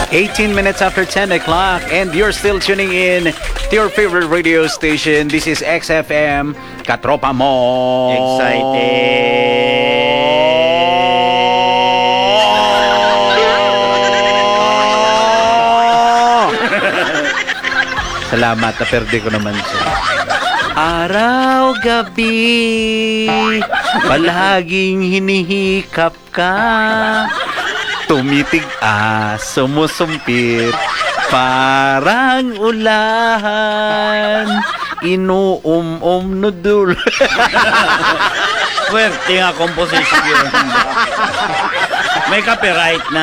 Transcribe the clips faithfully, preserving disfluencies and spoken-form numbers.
eighteen minutes after ten o'clock, and you're still tuning in to your favorite radio station. This is X F M, Katropa Mo. Excited. Salamat, naperde ko naman siya. Araw, gabi, palaging hinihikap ka. Tumitig ah, sumusumpit, parang ulahan. Inuum-um nudul. Swerte nga composition yun. May copyright na.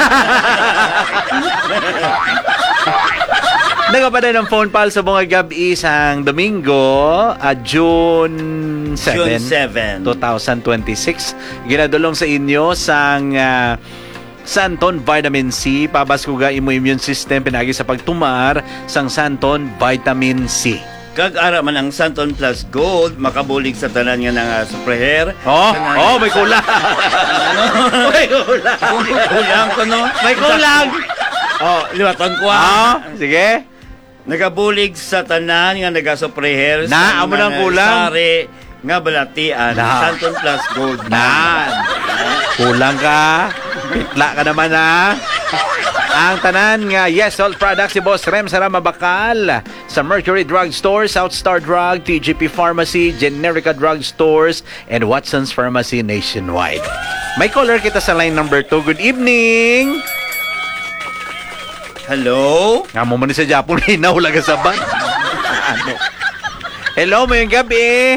Nagapaday ng phone pal sa mga gabi isang Domingo, uh, June seventh, June seventh, twenty twenty-six. Ginadulong sa inyo sang uh, Santon Vitamin C. Pabas ko ga imo immune system pinagi sa pagtumar sang Santon Vitamin C. Kag-ara man ang Santon Plus Gold, makabulig sa tanan nga ng uh, superhair. Oh, oh, may kulang. Ano? May kulang. Kulang ko, no? May kulang. Oh, liwatan ko ah. Oh, sige. Nagabulig sa tanan nga naga-superhair. Na, amo nang kulang. Sari nga balatian. Na. Santon Plus Gold. Na. Kulang ka. Pitla ka naman, ha. Ang tanan nga Yes All Products si Boss Rem Sara Mabakal sa Mercury Drug Store, South Star Drug, T G P Pharmacy, Generica Drug Stores, and Watson's Pharmacy nationwide. May caller kita sa line number two. Good evening. Hello? Nga mo man sa Japon, hinahula ka sa ban. Ano? Hello, may gabi.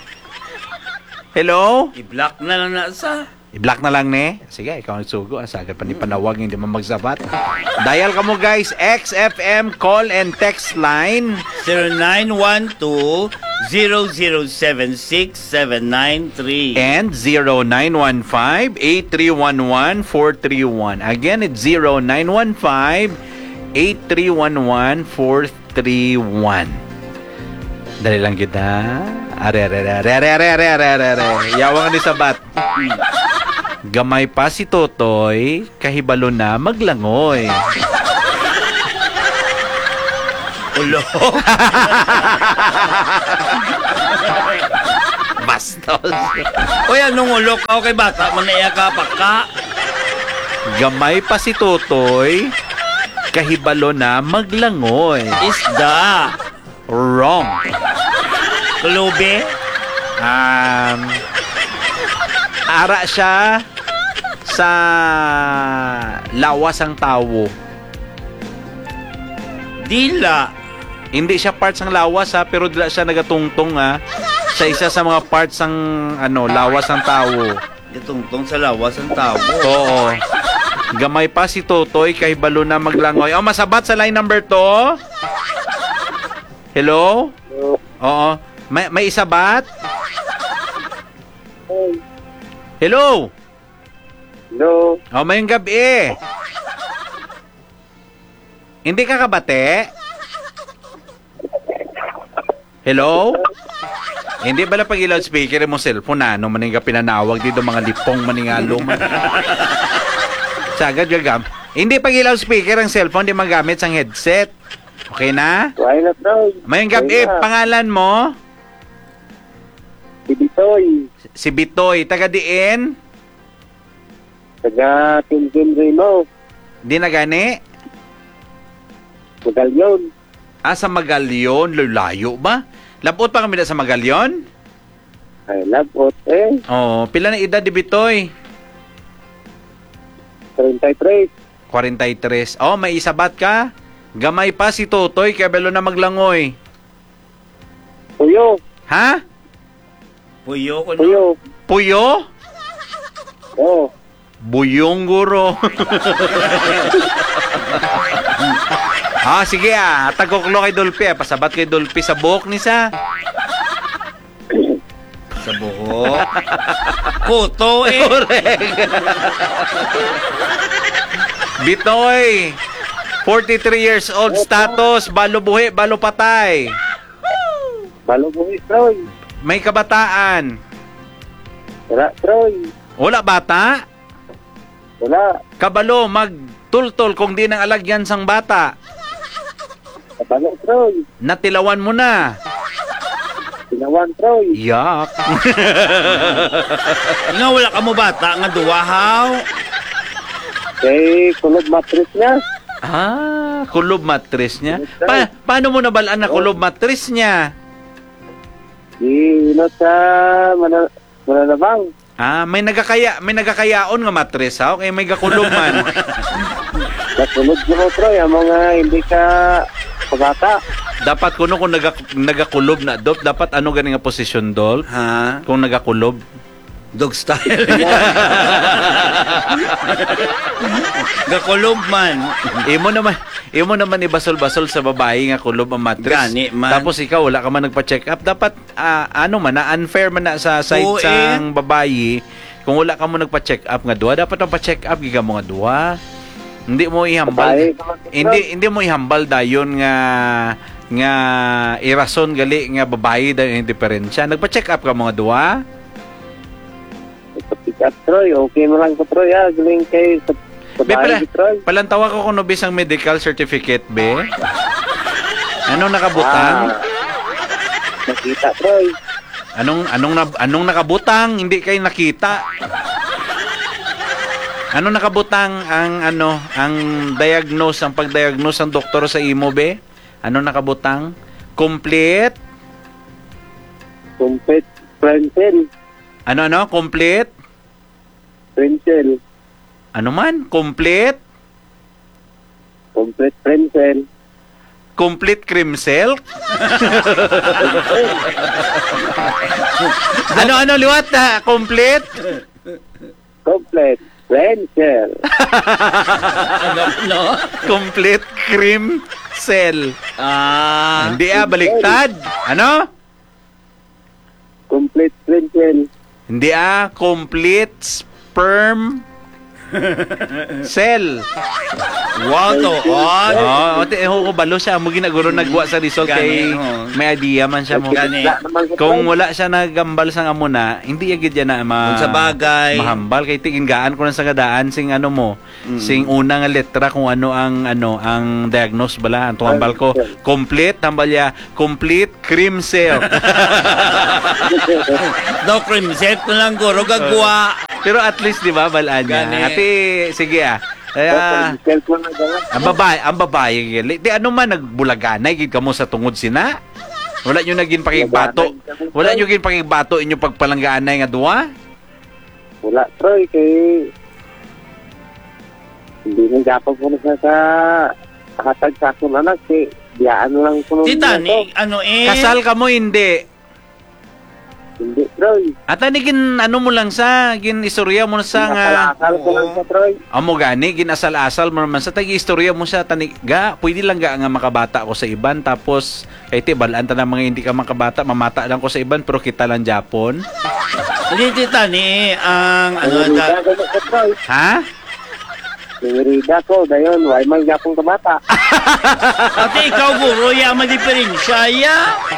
Hello? I-block na lang na sa. I-block na lang, ne? Sige, ikaw ang sugo. Asagad pa ni panawag, hindi man magsabat. Dial ka mo, guys. X F M call and text line. zero nine one two zero zero seven six seven nine three. And zero nine one five eight three one one four three one. Again, it's zero nine one five eight three one one four three one. Dali lang kita. Are, are, are, are, are, are, are, are, are. Yawang ni sabat. Gamay pa si Totoy, kahibalo na maglangoy. Ulo. Bastos. Uy, anong ulo ka? Okay, bata, manaya ka, paka. Gamay pa si Totoy, kahibalo na maglangoy. Isda. Wrong. Kulube. Um, ara siya sa lawas ang tawo. Dila. Hindi siya parts ng lawas ha, pero dila siya nagatungtong ha. Sa isa sa mga parts ng ano, lawas ng tawo. Itungtong sa lawas ang tao. Oo. Gamay pa si Totoy kay balo na maglangoy. Oh, masabat sa line number two. Hello? Oo. May, may isabat? Hello? Hello? Oh, mayong gabi. Hindi ka kabate? Hello? Hindi ba na pag i-loudspeaker mo cellphone na? Ano maning ka pinanawag dito mga lipong maningalo man. Sagad gagam. Hindi pag i-loudspeaker ang cellphone, di magamit sang headset. Okay na? Why not, bro? Mayong gabi, pangalan mo? Si Bitoy. Si Bitoy. Taga diin? Taga Tintin Remo. Di na gani? Magalyon. Ah, sa Magalyon. Lulayo ba? Lapot pa kami na sa Magalyon? Ay, labot eh. Oh, pila na edad di Bitoy? thirty-three. forty-three. Oh, may isabat ka? Gamay pa si Totoy, kaya belo na maglangoy. Puyo. Ha? Puyo ko, no? Puyo. Puyo? Oo. Buyong guro. Ah, sige ah. Tagoklo kay Dolphy ah. Pasabat kay Dolphy sa buhok ni sa. Sa buhok. Puto eh. Bitoy. forty-three years old status. Balo buhi, balo patay. Balo buhis, Troy. May kabataan. Tara, Troy. Wala bata? Wala. Kabalo, magtultol kung di nang alagyan sang bata. Kabalo, Troy. Natilawan mo na. Tinawan, Troy. Yak. Nga wala ka mo bata nga duwahaw. Kay kulog matris niya. Ah, kulob matris niya. Pa paano mo nabalaan na kulob matris niya? Di inot sa mana, mananabang. Ah, may nagakaya, may nagakayaon nga matris ha. Okay, may gakulob man. Nakulog mo, Troy, ang mga hindi ka pagata. Dapat kuno kung naga, nagakulob na dop, dapat ano gani nga posisyon dol? Ha? Kung nagakulob. Dog style. Gakulob man. Imo naman, imo naman ibasol-basol sa babae nga kulob ang matris. Gani man. Tapos ikaw wala ka man nagpa-check up. Dapat ah, ano man na unfair man na sa side Oo, sang babae. Kung wala ka mo nagpa-check up nga duwa, dapat ang pa-check up giga mo nga duwa. Hindi mo ihambal. Babae ka man, Troy. Hindi hindi mo ihambal dayon nga nga irason gali nga babae dayon yung diferensya. Nagpa-check up ka mga duwa. Pick up, Troy. Okay mo lang ko, Troy, ha. Galing kay sa, sa Be, pala, bahay, Troy. palantawa ko kung nubis ang medical certificate, be. Anong nakabutang? Ah, nakita, Troy. Anong anong na, anong nakabutang? Hindi kayo nakita. Anong nakabutang ang ano, ang diagnose, ang pagdiagnose ng doktor sa imo, be? Anong nakabutang? Complete? Complete Frenzel. Ano ano? Complete? Frenzel. Ano man? Complete? Complete Frenzel. Complete cream silk? ano ano liwat na? Complete? Complete Frenzel. Ano? No? Complete cream cell. Ah. Hindi ah, baliktad. Ano? Complete Frenzel. Hindi ah, complete sperm cell. Wow to. On. Oh, ote eh ko balo siya mo ginaguro nagwa sa result kay Gani, oh. may idea man siya mo. Gani. Kung wala siya nagambal sa amuna, hindi agad yan na ma Kung sa bagay. mahambal kay tinggaan ko na sa gadaan sing ano mo, Mm. sing una nga letra kung ano ang ano ang diagnose bala ang tuhambal ko. Complete tambal ya, complete cream cell. No cream set ko lang guro gagwa. Pero at least di ba balaan niya. Gani. Ate sige ah. Kaya Frenzel ko na ganun. ang babae, ang babae gali. Di ano man nagbulaganay gid kamo sa tungod sina. Wala nyo naging pakigbato. Wala nyo gin pakigbato inyo pagpalanggaanay nga duwa. Wala, Troy, kay hindi nang gapag ko na siya sa hatag sa akong anak, kay biyaan lang ko nung Titanic, ano eh? Kasal ka mo hindi. Hindi, Troy. At ani gin ano mo lang sa gin istorya mo sa nga Nakalaakal ko lang sa Troy. amo gani gin asal-asal mo man sa tagi istorya mo sa tani ga pwede lang ga nga makabata ko sa iban tapos kay ti balaan ta ng mga hindi ka makabata mamata lang ko sa iban pero kita lang Japon. Hindi Titanic, ang ano Nangyarida da. ko na sa Troy. Ha? Nangyarida ko, dayon, why man gapong kabata. Ate ikaw guro ya madiferensya ya.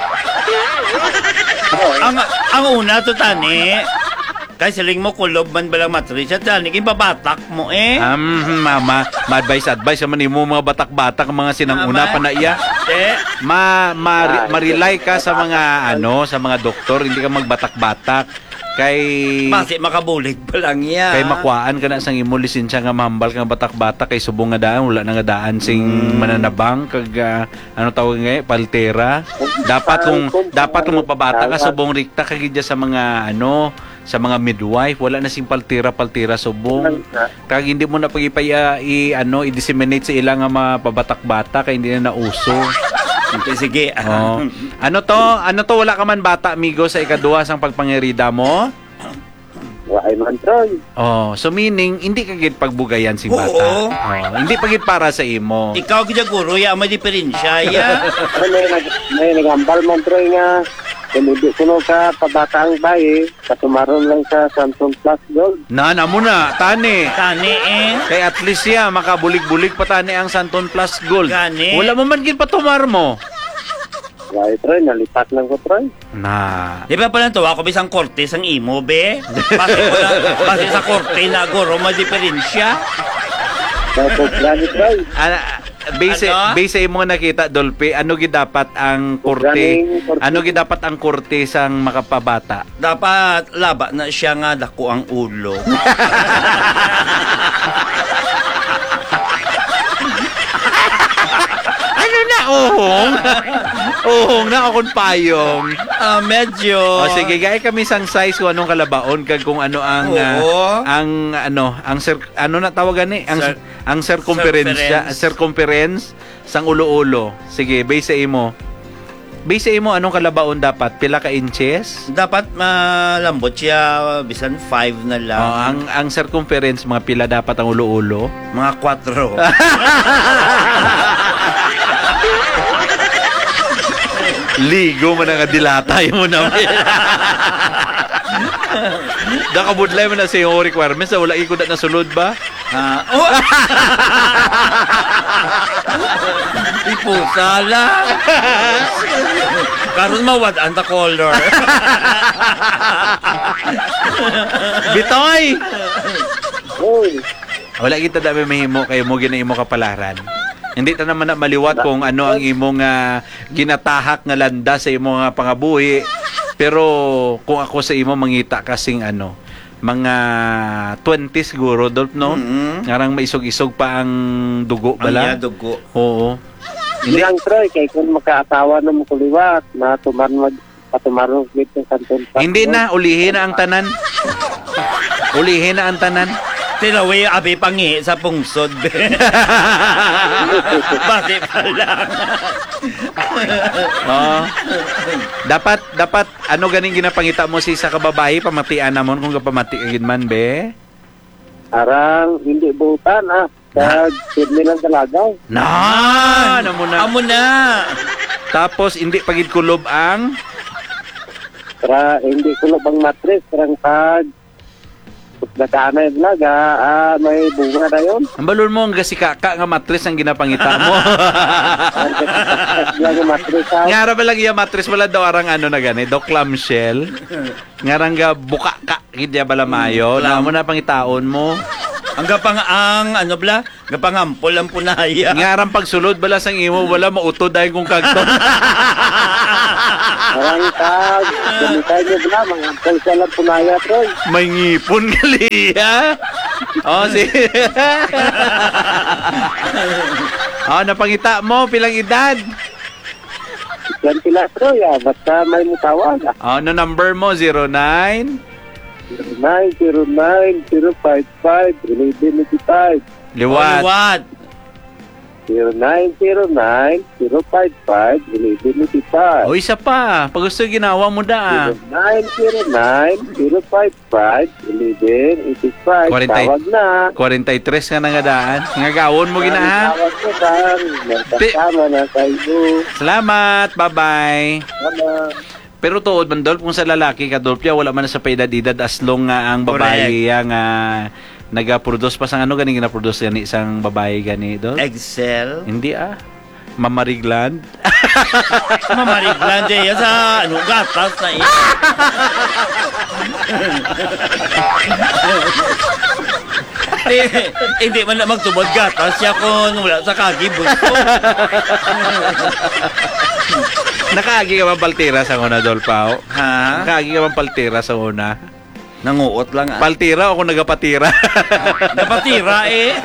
ang ang una to tani. Kay siling mo kulob man balang matris at tani ibabatak mo eh. Um, mama, ma-advise advice man nimo mga batak-batak mga sinanguna Mama. pa na iya. Eh, Ma, ma, ma-rely ka sa mga ano, sa mga doktor, hindi ka magbatak-batak kay basi makabulig pa lang ya. kay makuhaan ka na sang imo lisensya nga mahambal nga batak-batak kay subong nga daan wala na nga daan sing mananabang kag ah, ano tawag nga eh, paltera. Dapat kung dapat kung magpabata ka subong rikta kag gidya sa mga ano sa mga midwife wala na sing paltera paltera subong kag hindi mo na pagipaya i ano i-disseminate sa ilang nga mapabatak-bata kay hindi na nauso. Okay, sige. Oh. Ano to? Ano to wala ka man bata amigo sa ikaduha sang pagpangirida mo? Why man, Troy. Oh, so meaning hindi ka gid pagbugayan si bata. Oo. Oh, hindi pa gid para sa imo. Ikaw gid guro ya madiferensya ya. May, nag, may nagambal man, Troy, nga hindi ko no ka pabata ang bayi, katumaron lang sa Samsung Plus Gold. Na na mo na tani. Tani eh. Kay at least ya makabulig-bulig pa tani ang Santon Plus Gold. Gani. Wala mo man gid patumar mo. Right, Troy, nalipat lang ko, Troy. Na. Di ba pala to, ako bisang korte sang imo, be? Bakit ko na, bakit sa korte na guro, madiferensya? Tapos gani, Troy. Ano, base Ano? base mo nakita Dolphy, ano gi dapat ang korte? Ganing korte. Ano gi dapat ang korte sang makapabata? Dapat laba na siya nga dako ang ulo. Ano na ohong? Ohong na akong payong. Ah, medyo. O sige, gaya kami sang size kung anong kalabaon kag kung ano ang ah, Oo. ang ano, ang cir- ano na tawagan ni? Ang Cir- ang circumference, circumference. circumference sang ulo-ulo. Sige, base sa imo. Base sa imo anong kalabaon dapat? Pila ka inches? Dapat malambot siya, bisan five na lang. Oh, ang ang circumference mga pila dapat ang ulo-ulo? Mga kwatro. Ligo man ang dilatay mo na. Nakabudlay mo na sa iyong requirements na wala ikot na sulod ba? Ha? Oh! Ipusa lang. Karon mawad ang the color. Bitoy! Uy, Wala kita dami mahimo kayo mo ginaimo kapalaran. Hindi ta naman na maliwat kung ano ang imong ah, ginatahak nga landa sa imong nga pangabuhi. Pero kung ako sa imo mangita kasing ano, mga twenty siguro, Dolph, no? Mm-hmm. Ngarang maisog-isog pa ang dugo Ang bala. dugo. Oo. hindi lang, Troy, kay kung makaasawa na mo kuliwat, matuman mag patumarong with ng kanton. Hindi na, ulihin na ang tanan. Ulihin na ang tanan. Tilaway abi pangi sa pungsod. Bakit pa lang? Oo. Dapat, dapat, ano ganing ginapangita mo si sa kababae, pamatian namon kung kapamatian man, be? Arang hindi buutan, ah. Kaya sirmi lang talagaw. Na! Ano mo na? Amo na. Tapos, hindi pagid kulob ang... Para hindi ko bang matres, parang pag nagkaana yung laga, ah, may bunga na yun. Ang balon mo, ang gasikaka nga matris ang ginapangita mo. Lang yung matres, ah. Ngara ba lang iya matris, wala daw arang ano na gani, do clamshell. Ngarang ga buka ka, kidya bala mayo. Clam. Na mo na pangitaon mo. Ang gapang ang ano bla, gapang ampol ang punaya. Ngarang pagsulod bala sang imo, wala mauto dahil kung kagto. Parang pag gamitay niyo ba, mga ampol siya lang punaya, Troy. May ngipon gali, ha? Oh, si... oh, napangita mo, pilang edad? Yan sila, Troy, ah. Basta may mutawag, ah. Oh, ano number mo? zero nine? nine zero nine zero five five eleven eighty-five. Liwat. Liwat. zero nine zero nine zero five five eleven eighty-five. O, isa pa. Pag gusto ginawa mo da, ah. zero nine zero nine zero five five eleven eighty-five. Quarantay. Tawag na. forty-three ka na nga daan. Nga gawon mo gina, ha? Tawag ko bang. Magkasama na kayo. Salamat. Bye-bye. Salamat. Pero tuod man, Dolph, kung sa lalaki ka, Dolph, ya, wala man na sa paedad-edad as long nga ang babae yang uh, nag-produce pa sa ano gani gina-produce gani isang babae gani, Dolph? Excel. Hindi ah. Mamarigland. Mamariglan dyan sa ano, gatas na eh. Eh, hindi man na magtubod gatas siya kung wala sa kagibos ko. Nakaagi ka bang paltira sa una, Dolph, pao? Ha? Nakaagi ka bang paltira sa una? Nanguot lang ah. Paltira o kung nagapatira? Napatira eh.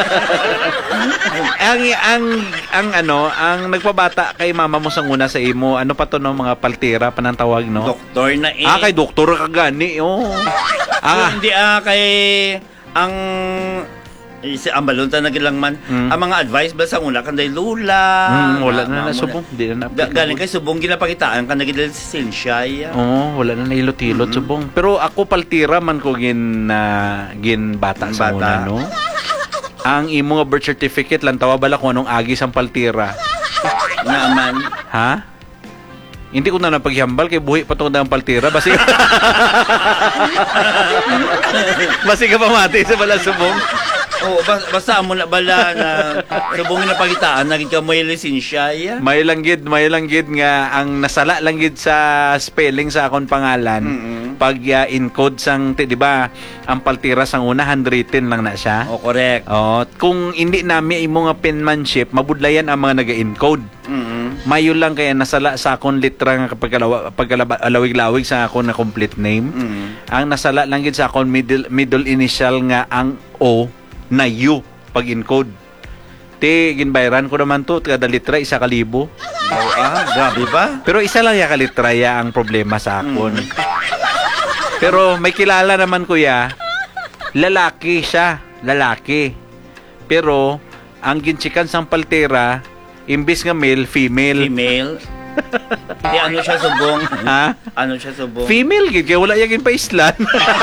ang ang ang ano, ang nagpabata kay mama mo sa una sa imo, ano pa to no, mga paltira pa nang tawag no? Doktor na eh. Ah, kay doktor ka gani, oh. Ah, Ah, hindi ah, kay ang eh, si ambalon ta nagilang man Mm. ang mga advice ba sa una kanday lula. mm, wala na ma- na ma- subong, di na Ga- galing kay subong ginapakitaan kan nagidal si Cynthia. Oo, wala na nahilot-hilot Mm-hmm. subong. Pero ako paltira man ko gin na gin bata sa Bata. una, no? Ang imo nga birth certificate lang tawa bala kung anong agi sang paltira. Naman. Ha? Hindi ko na napaghambal kay buhi pa tong paltira basi. Basi ka pamati sa bala subong. Oo, bas, basta mo na bala na subong na pagitaan, naging ka mo yung lisensya, ya. May langgid, may langgid nga ang nasala langgid sa spelling sa akong pangalan. Mm-mm. Pag uh, encode sang, ti- di ba, ang paltira sang una handwritten lang na siya. Oh, correct. Oh, kung hindi nami imo nga penmanship, mabudlayan ang mga naga-encode. Mm-mm. Mayo lang kaya nasala sa akong litra nga pagkalawa- pagkalawig-lawig sa akong na complete name. Mm. Ang nasala lang gid sa akong middle middle initial nga ang O na U pag encode. Ti ginbayran ko naman to kada litra isa ka libo. Oh, ah, grabe ba? Pero isa lang ya ka litra ya ang problema sa akon. Pero may kilala naman kuya, lalaki siya, lalaki. Pero ang ginchikan sang paltera imbis nga male, female. Female. Di ano siya subong? Ha? Ano siya subong? Female gid kay wala yagin pa islan.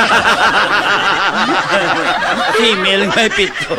Female may pito.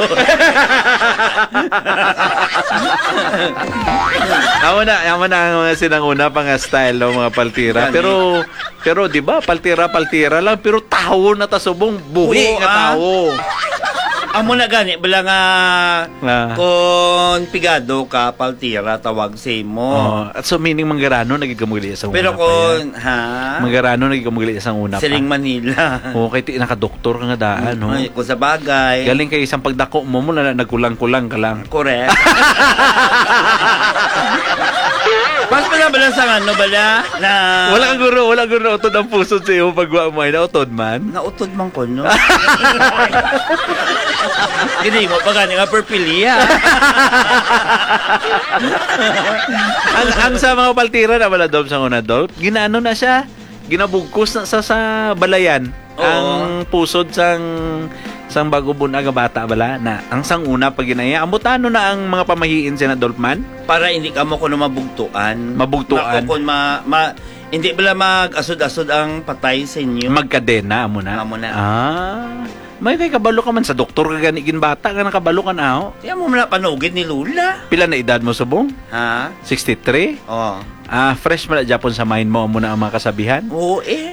Amo na, amo na ang mga sinanguna pang style ng mga paltira. Gani. Pero pero 'di ba, paltira paltira lang pero tawo na ta subong buhi Oo, nga ah. tawo. Amo na gani bala nga Ah. kung pigado ka paltira tawag si mo. Oh, at so meaning manggarano nagigamugli sa una. Pero pa yan. kung ha Manggarano nagigamugli sa una Siling pa. Manila. Oh, kay ti naka-doktor ka nga daan, no. Ay, kung sa bagay. Galing kay isang pagdako mo mo na nagkulang-kulang ka lang. Correct. Mas pala bala sa ano bala na Wala kang guro, wala guro utod ang puso sa iyo pag wa mo ay nautod man. nautod man ko no. Gini mo pa gani nga perpilia. ang, ang sa mga paltira na wala dob sa una dob, ginaano na siya, ginabugkos na sa, sa balayan. Oo. Ang pusod sang sang bago bunaga bata bala na ang sang una pag ginaya ambutano na ang mga pamahiin sina Dolpman Para hindi ka mo kuno mabugtuan. Mabugtuan. Mako kun ma, ma hindi bala mag-asod-asod ang patay sa inyo. magkadena amo na. Amo na. Ah. May kay kabalo ka man sa doktor ka gani gin bata ka nakabalo ka na oh. Tiyan mo na panugid ni Lula. Pila na edad mo subong? Ha? sixty-three? Oh. Ah, fresh man na Japon sa mind mo amo na ang mga kasabihan. Oo eh.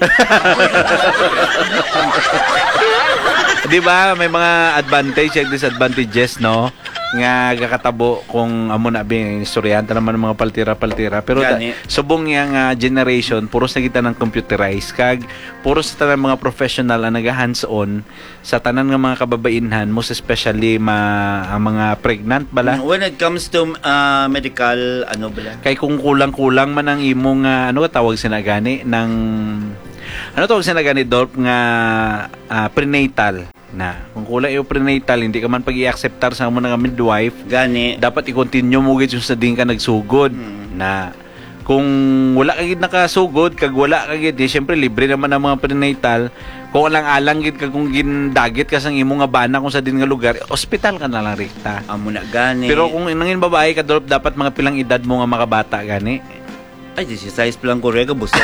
Di ba may mga advantage at disadvantages no nga gakatabo kung amo na bing istoryanta naman ng mga paltira-paltira pero da, Gani. subong yang uh, generation puros na kita ng computerized kag puros sa tanang mga professional ang naga hands-on sa tanan nga mga kababainhan most especially ma, ang mga pregnant bala When it comes to uh, medical ano bala? kay kung kulang-kulang man ang imong uh, ano ka tawag sinagani ng ano tawag sinagani Dolp nga uh, prenatal na kung kulang yung prenatal hindi ka man pag i-acceptar sa mo nga midwife Gani. dapat i-continue mo gid yung sa din ka nagsugod Hmm. na kung wala ka gid nakasugod kag wala ka gid eh, syempre libre naman ang mga prenatal kung alang-alang gid kag kung gindagit ka sang imo nga bana kung sa din nga lugar ospital ka na lang rekta. Amo na gani. Pero kung nangin babae ka Dolp dapat mga pilang edad mo nga makabata gani. ay this is size pa lang ko rega busto.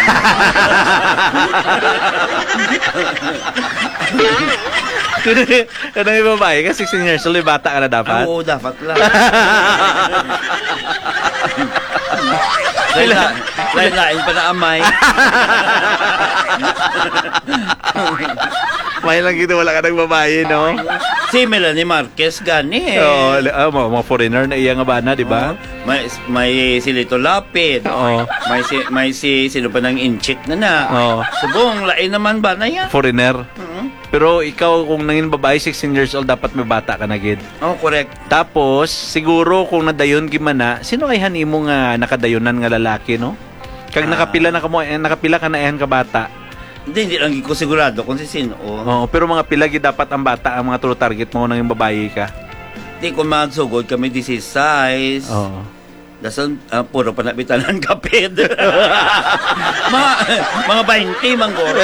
Kanang yung babae ka sixteen years old bata ka na dapat. Oo, dapat lang. Lain, lain, lain pa na amay. May lang gito wala ka ng babae no. Si Melanie Marquez gani eh. Oo, oh, mga, mga foreigner na iya nga bana, di ba? Oo. May may si Lito Lapid. Oo. May si may si sino pa nang inchik na na. Oo. Subong lain naman ba na yan? Foreigner. Mhm. Pero ikaw kung nangin babae sixteen years old dapat may bata ka na gid. Oh, correct. Tapos siguro kung nadayon gimana, sino kay hanimo nga nakadayonan nga lalaki no? Kag Ah. nakapila na ka mo, eh, nakapila ka na iyan ka bata. Hindi, hindi lang ko sigurado kung si sino. Oo, pero mga pila gid dapat ang bata ang mga true target mo nang babae ka. Hindi ko magsugod kami this is size. Oo. Dasan ah, puro panabitan ng kapid. mga mga twenty manggoro.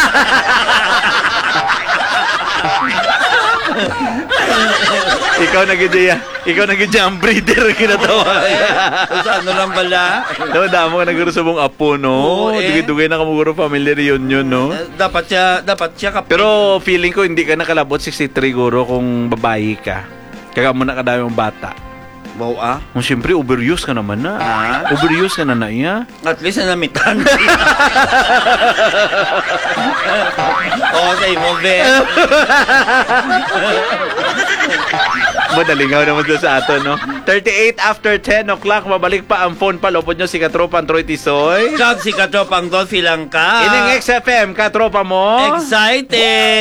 ikaw na gid ya. Ikaw na gid ang breeder kinatawa. Kung sa ano lang bala. No, damo ka naguro sa mong apo no. Oo, eh. Dugay-dugay na kamuguro family reunion no. Eh, dapat siya dapat siya kapid. Pero feeling ko hindi ka nakalabot sixty-three guro kung babae ka. Kaya mo na kadami mong bata. wow ah. Kung siyempre overuse ka naman na. Ha? Overuse ka na na iya. At least na namitan. Okay, mo be. Madalingaw naman doon sa ato, no? thirty-eight after ten o'clock, mabalik pa ang phone palopod nyo si Katropang Troy Tisoy. Kag si Katropang Dolphy lang ka. Ining X F M, Katropa mo. Excited!